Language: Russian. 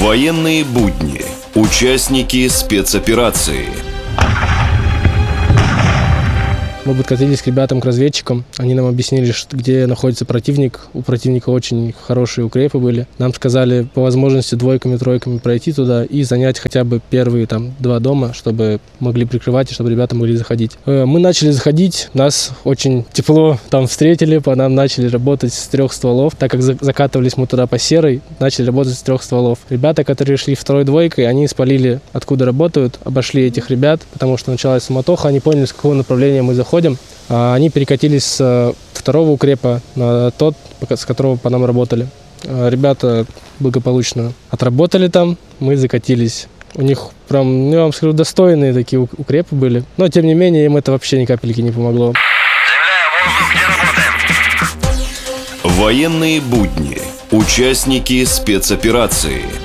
Военные будни. Участники спецоперации. Мы подкатились к ребятам, к разведчикам. Они нам объяснили, где находится противник. У противника очень хорошие укрепы были. Нам сказали по возможности двойками, тройками пройти туда и занять хотя бы первые 2 дома, чтобы могли прикрывать и чтобы ребята могли заходить. Мы начали заходить, нас очень тепло там встретили, по нам начали работать с 3 стволов. Так как закатывались мы туда по серой, начали работать с 3 стволов. Ребята, которые шли второй двойкой, они спалили, откуда работают, обошли этих ребят, потому что началась суматоха, они поняли, с какого направления мы заходим. Они перекатились с 2-го укрепа на тот, с которого по нам работали. Ребята благополучно отработали там, мы закатились. У них прям, я вам скажу, достойные такие укрепы были. Но, тем не менее, им это вообще ни капельки не помогло. Военные будни. Участники спецоперации.